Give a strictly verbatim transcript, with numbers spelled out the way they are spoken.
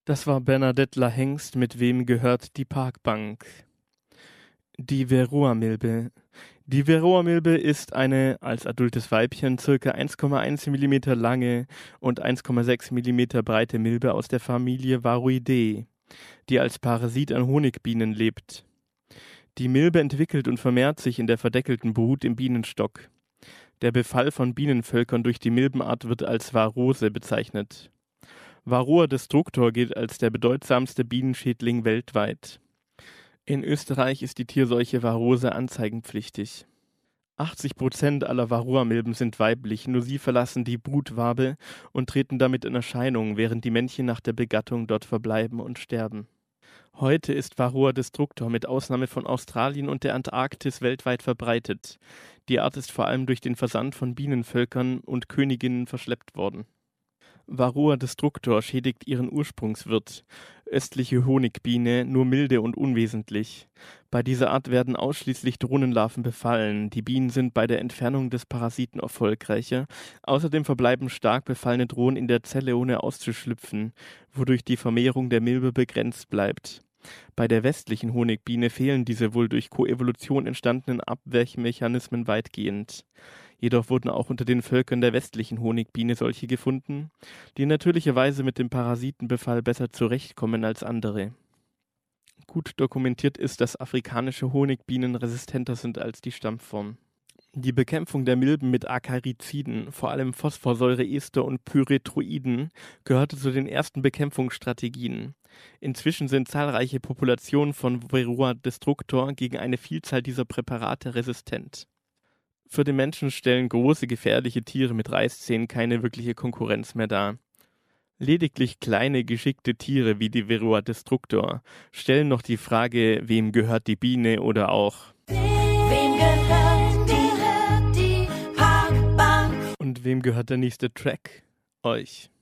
Das war Bernadette Lahengst mit Wem gehört die Parkbank? Die Varroa-Milbe. Die Varroa-Milbe ist eine als adultes Weibchen ca. eins Komma eins Millimeter lange und eins Komma sechs Millimeter breite Milbe aus der Familie Varroideae, die als Parasit an Honigbienen lebt. Die Milbe entwickelt und vermehrt sich in der verdeckelten Brut im Bienenstock. Der Befall von Bienenvölkern durch die Milbenart wird als Varrose bezeichnet. Varroa destructor gilt als der bedeutsamste Bienenschädling weltweit. In Österreich ist die Tierseuche Varrose anzeigenpflichtig. achtzig Prozent aller Varroa-Milben sind weiblich, nur sie verlassen die Brutwabe und treten damit in Erscheinung, während die Männchen nach der Begattung dort verbleiben und sterben. Heute ist Varroa destructor mit Ausnahme von Australien und der Antarktis weltweit verbreitet. Die Art ist vor allem durch den Versand von Bienenvölkern und Königinnen verschleppt worden. Varroa destructor schädigt ihren Ursprungswirt, östliche Honigbiene, nur milde und unwesentlich. Bei dieser Art werden ausschließlich Drohnenlarven befallen. Die Bienen sind bei der Entfernung des Parasiten erfolgreicher. Außerdem verbleiben stark befallene Drohnen in der Zelle, ohne auszuschlüpfen, wodurch die Vermehrung der Milbe begrenzt bleibt. Bei der westlichen Honigbiene fehlen diese wohl durch Koevolution entstandenen Abwehrmechanismen weitgehend. Jedoch wurden auch unter den Völkern der westlichen Honigbiene solche gefunden, die natürlicherweise mit dem Parasitenbefall besser zurechtkommen als andere. Gut dokumentiert ist, dass afrikanische Honigbienen resistenter sind als die Stammform. Die Bekämpfung der Milben mit Akariziden, vor allem Phosphorsäureester und Pyrethroiden, gehörte zu den ersten Bekämpfungsstrategien. Inzwischen sind zahlreiche Populationen von Varroa destructor gegen eine Vielzahl dieser Präparate resistent. Für den Menschen stellen große, gefährliche Tiere mit Reißzähnen keine wirkliche Konkurrenz mehr dar. Lediglich kleine, geschickte Tiere wie die Varroa destructor stellen noch die Frage, wem gehört die Biene oder auch Wem gehört, gehört die Parkbank? und wem gehört der nächste Track? Euch.